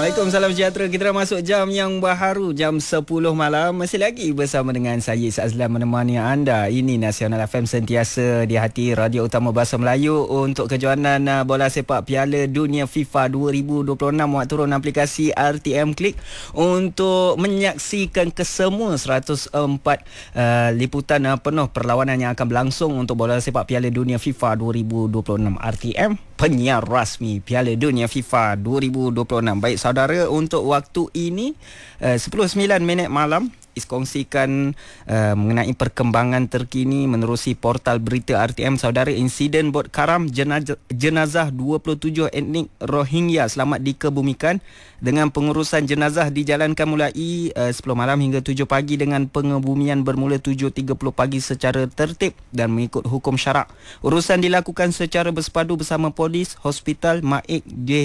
Assalamualaikum, salam sejahtera. Kita dah masuk jam yang baharu, jam 10 malam. Masih lagi bersama dengan saya, Azlan, menemani anda. Ini Nasional FM, sentiasa di hati radio utama bahasa Melayu untuk kejohanan bola sepak Piala Dunia FIFA 2026. Awak turun aplikasi RTM Klik untuk menyaksikan kesemua 104 liputan penuh perlawanan yang akan berlangsung untuk bola sepak Piala Dunia FIFA 2026. RTM, penyiar rasmi Piala Dunia FIFA 2026. Baik saudara, untuk waktu ini 10:09 malam kongsikan mengenai perkembangan terkini menerusi portal berita RTM. Saudara, insiden bot karam jenazah 27 etnik Rohingya selamat dikebumikan dengan pengurusan jenazah dijalankan mulai 10 malam hingga 7 pagi dengan pengebumian bermula 7.30 pagi secara tertib dan mengikut hukum syarak. Urusan dilakukan secara bersepadu bersama polis, hospital, MAIK,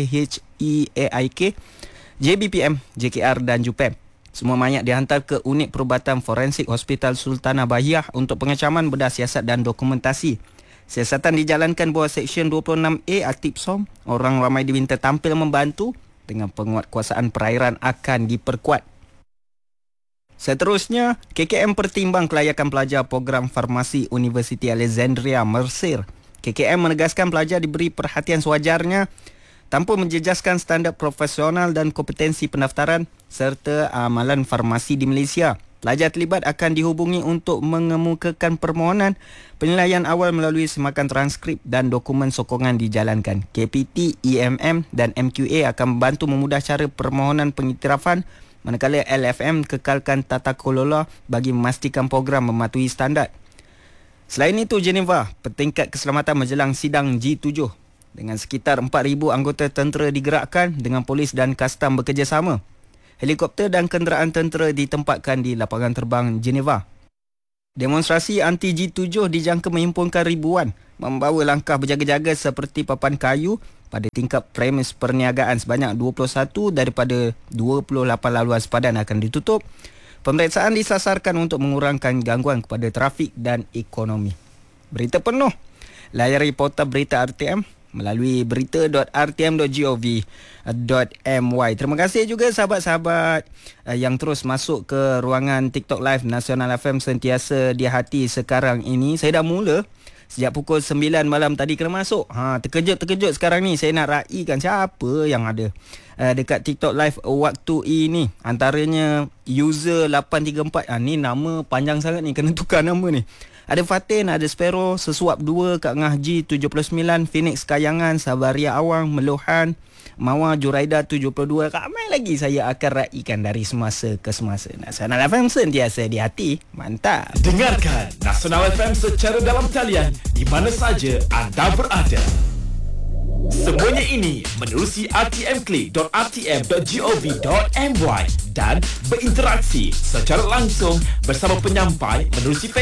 DHEAIK, JBPM, JKR dan JUPEM. Semua mayat dihantar ke unit perubatan forensik Hospital Sultanah Bahiyah untuk pengecaman bedah siasat dan dokumentasi. Siasatan dijalankan bawah Seksyen 26A Aktif SOM. Orang ramai diminta tampil membantu dengan penguatkuasaan perairan akan diperkuat. Seterusnya, KKM pertimbang kelayakan pelajar program farmasi Universiti Alexandria Mesir. KKM menegaskan pelajar diberi perhatian sewajarnya tanpa menjejaskan standard profesional dan kompetensi pendaftaran serta amalan farmasi di Malaysia. Pelajar terlibat akan dihubungi untuk mengemukakan permohonan. Penilaian awal melalui semakan transkrip dan dokumen sokongan dijalankan. KPT, EMM dan MQA akan membantu memudah cara permohonan pengiktirafan, manakala LFM kekalkan tata kelola bagi memastikan program mematuhi standard. Selain itu, Geneva, petingkat keselamatan menjelang sidang G7 dengan sekitar 4,000 anggota tentera digerakkan dengan polis dan kastam bekerjasama. Helikopter dan kenderaan tentera ditempatkan di lapangan terbang Geneva. Demonstrasi anti G7 dijangka menghimpunkan ribuan, membawa langkah berjaga-jaga seperti papan kayu pada tingkap premis perniagaan. Sebanyak 21 daripada 28 laluan sepadan akan ditutup. Pemeriksaan disasarkan untuk mengurangkan gangguan kepada trafik dan ekonomi. Berita penuh, layari portal berita RTM melalui berita.rtm.gov.my. Terima kasih juga sahabat-sahabat yang terus masuk ke ruangan TikTok Live Nasional FM sentiasa di hati sekarang ini. Saya dah mula sejak pukul 9 malam tadi kena masuk. Terkejut sekarang ni. Saya nak raikan siapa yang ada dekat TikTok Live waktu ini. Antaranya user 834. Ni nama panjang sangat ni, kena tukar nama ni. Ada Fatin, ada Sparrow, Sesuap 2, Kak Ngah G79, Phoenix Kayangan, Sabaria Awang, Meluhan, Mawar Juraida 72. Ramai lagi saya akan raikan dari semasa ke semasa. Nasional FM sentiasa di hati. Mantap. Dengarkan Nasional FM secara dalam talian di mana saja anda berada. Semuanya ini menerusi rtmklik.rtm.gov.my dan berinteraksi secara langsung bersama penyampai menerusi